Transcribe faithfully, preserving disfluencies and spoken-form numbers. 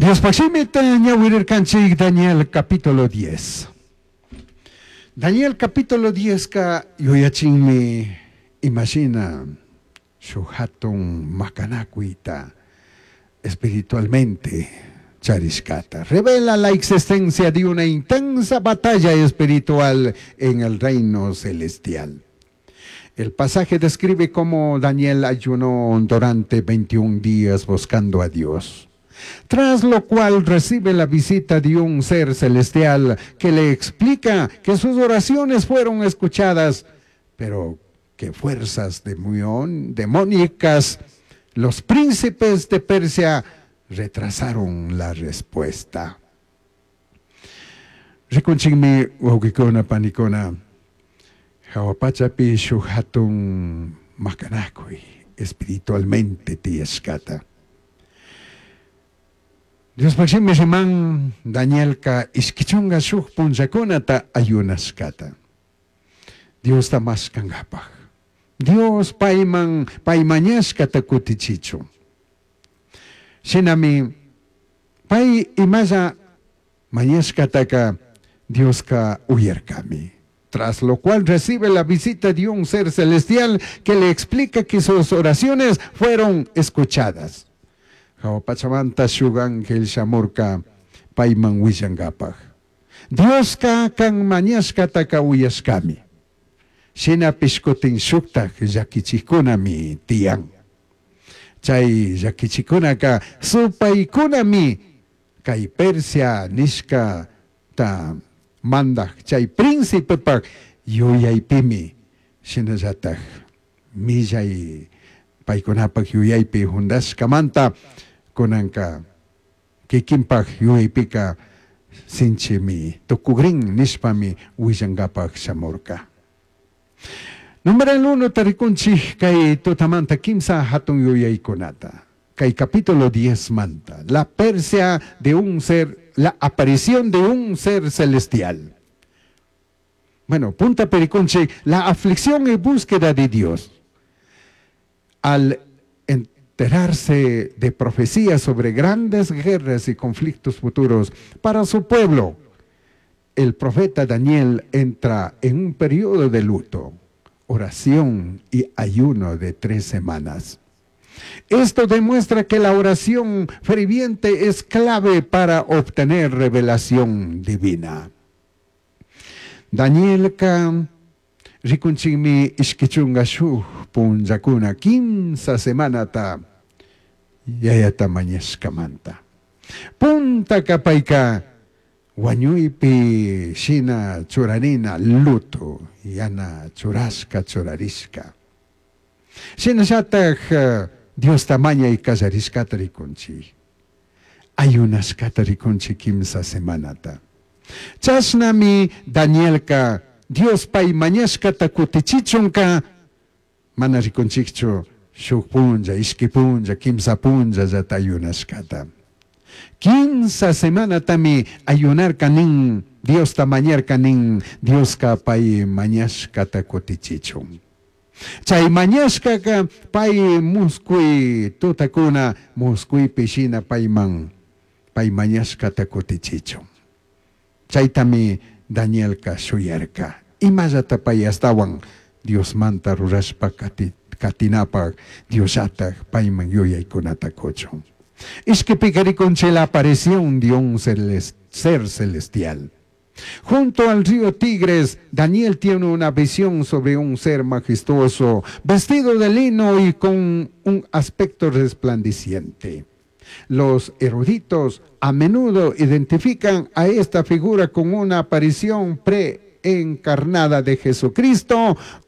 Dios paximita ñawirir kanchik Daniel capítulo diez. Daniel capítulo diez ka yoyachinmi imagina shuhatun makanakuita espiritualmente chariscata. Revela la existencia de una intensa batalla espiritual en el reino celestial. El pasaje describe cómo Daniel ayunó durante veintiún días buscando a Dios, tras lo cual recibe la visita de un ser celestial que le explica que sus oraciones fueron escuchadas, pero que fuerzas demoníacas, los príncipes de Persia, retrasaron la respuesta. Reconchigmi wawkikona panikona hawapachapi shuhatun makanakui espiritualmente tieskata. Dios paximi siman Daniel ka iskichunga shuk punjakonata ayunaskata. Dios tamas kangapaj. Dios paiman paimañaskata kutichichu. Sinami pai imaya mañaskata ka Dios ka uyerkami. Tras lo cual recibe la visita de un ser celestial que le explica que sus oraciones fueron escuchadas. Hawapachamanta shugan kel shamurka paiman wishangapaj. Dios ka kang mañaskata ka uyaskami. Sina pishkotin shuktak yakichikunami tiang. Chay yakichikuna ka supaykunami kay Persia nishka ta mandak chay príncipe pak yuyaypimi sinayatak millay paykunapak yuyaypi hundashkamanta kunanka kikinpak yuyaypika sinchimi tukugrin nishpami willangapak shamurka. Número uno tarikunchi kay tutamanta kimsa hatun yuyaykunata. Kay capítulo diez manta. La Persia de un ser, la aparición de un ser celestial. Bueno, punta periconche, la aflicción y búsqueda de Dios. Al enterarse de profecías sobre grandes guerras y conflictos futuros para su pueblo, el profeta Daniel entra en un periodo de luto, oración y ayuno de tres semanas. Esto demuestra que la oración ferviente es clave para obtener revelación divina. Daniel ka rikunchimi iskichungashu punjakuna quinza semana ta yayata mañaskamanta. Punta kapaika wanyuipi shina churanina luto yana churaska churariska. Shina shatak Dios tamaña y casariskata rikunchi. Hay unas katarikunchi kimsa semanata. Chasnami Danielka Dios pay mañaskata kutichichunka mana rikunchichu shukpunja, iskipunja, kimsa punja zata ayunaskata. Quinza semana tami ayunar kanin Dios tamañar kanin Dios ka pay mañaskata kutichichun. Chay mañaska ka pay muskui tutakuna muskui pisina payman pay mañaska takutichicho. Chay tami Daniel ka shuyarka. Imazata pay astawan Dios manta rurashpa kati, katinapa Diosata payman yuyay kunatakocho. Es que picaricunche la aparición de un ser celestial. Junto al río Tigres, Daniel tiene una visión sobre un ser majestuoso, vestido de lino y con un aspecto resplandeciente. Los eruditos a menudo identifican a esta figura con una aparición preencarnada de Jesucristo